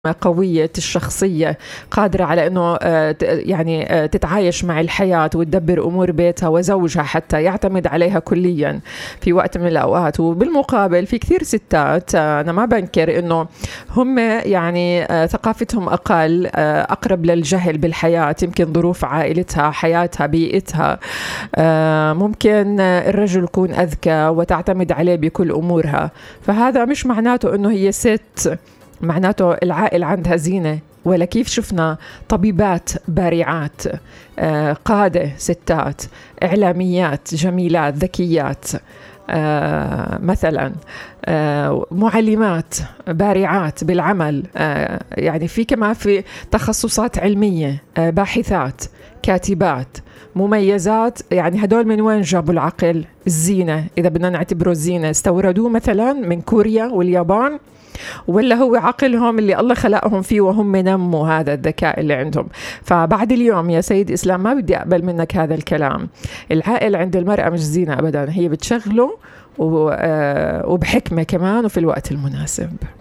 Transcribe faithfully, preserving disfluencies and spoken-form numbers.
قوية الشخصية، قادرة على أنه يعني تتعايش مع الحياة وتدبر أمور بيتها وزوجها حتى يعتمد عليها كليا في وقت من الأوقات. وبالمقابل في كثير ستات أنا ما بنكر أنه هم يعني ثقافتهم أقل، أقرب للجهل بالحياة، يمكن ظروف عائلتها، حياتها، بيئتها، ممكن الرجل يكون أذكى وتعتمد عليه بكل أمورها. فهذا مش معناته أنه هي ست، معناته العائل عندها زينة. ولا كيف شفنا طبيبات بارعات، آه، قادة ستات، إعلاميات جميلات ذكيات، آه، مثلا آه، معلمات بارعات بالعمل، آه، يعني في كمان في تخصصات علمية، آه، باحثات، كاتبات، مميزات. يعني هدول من وين جابوا العقل؟ الزينة، إذا بدنا نعتبره الزينة استوردوه مثلا من كوريا واليابان، ولا هو عقلهم اللي الله خلقهم فيه وهم نموا هذا الذكاء اللي عندهم؟ فبعد اليوم يا سيد إسلام ما بدي أقبل منك هذا الكلام. العائل عند المرأة مش زينة أبدا، هي بتشغله وبحكمة كمان وفي الوقت المناسب.